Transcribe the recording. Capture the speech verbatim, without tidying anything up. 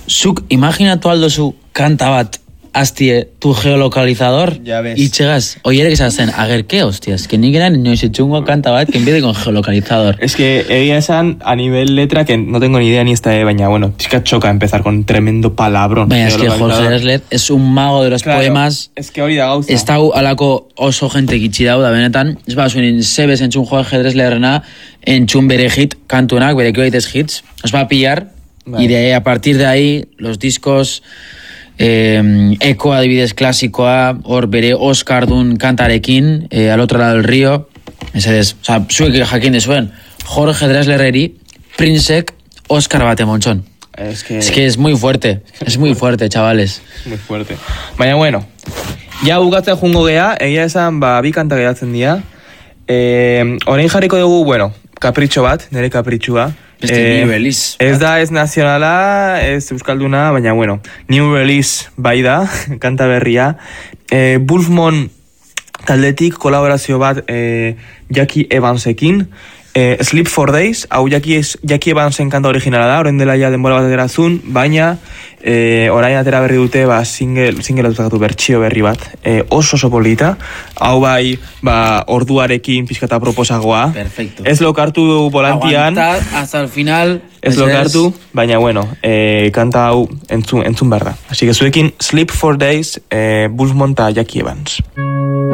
zuk imaginatu aldozu kanta bat aztie tu geolocalizador ya ves. y llegas, oye, que se hacen, a ver qué, hostias, que ni que eran no se chungo canta bat que empiece con geolocalizador. Es que egia esan a nivel letra que no tengo ni idea ni esta de baña, bueno, pizka choca empezar con tremendo palabrón. Baina, es que Jorge Dresler es un mago de los claro, poemas. Es que hori da gauza. Ez da alako oso gente gitxi dau, da benetan, ez ba, zuen sebez entzun Jorge Dreslerrena, entzun bere hit, kantunak, bere greatest hits, os va a pillar, vale. Y de, a partir de ahí, los discos... Eh, Eko adibidez klasikoa, hor bere Oscar dun kantarekin, eh, al otro lado del río, esedez, oza, zuek jakin dezuen, Jorge Dreslerreri, Princek, Oscar bate montxon. Es que... Es que es muy fuerte, es muy fuerte, chavales. Es muy fuerte. Baina, bueno, ja bukatzen jungo gea, egia esan, ba, bi kanta geratzen dira. Eh, orain jarriko dugu, bueno, kapritxo bat, nire kapritxua. Beste eh, new release. Ez da ez nazionala, ez euskalduna, baina bueno, new release bai da, kanta berria. Eh, Wolfmon taldetik kolaborazio bat eh, Jackie Evansekin. Eh, Sleep for Days, hau Jackie, Jackie Evansen kanta originala da, orain dela ja denbora bat gerazun, baina eh, orain atera berri dute ba, single, single dutatu bertsio berri bat. Eh, oso oso polita, hau bai ba, orduarekin pizkata proposagoa. Perfecto. Ez lokartu volantian. Aguantad hasta el final. Ez lokartu, baina bueno, eh, kanta hau entzun, entzun behar da. Así que zuekin Sleep for Days, eh, Wolfmon eta Jackie Evans.